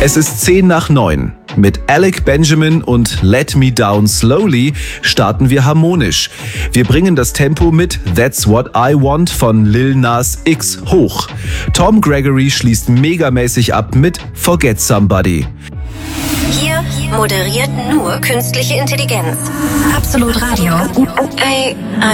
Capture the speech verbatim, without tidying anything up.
Es ist zehn nach neun. Mit Alec Benjamin und Let Me Down Slowly starten wir harmonisch. Wir bringen das Tempo mit That's What I Want von Lil Nas X hoch. Tom Gregory schließt megamäßig ab mit Forget Somebody. Hier moderiert nur künstliche Intelligenz. Absolut Radio. A I.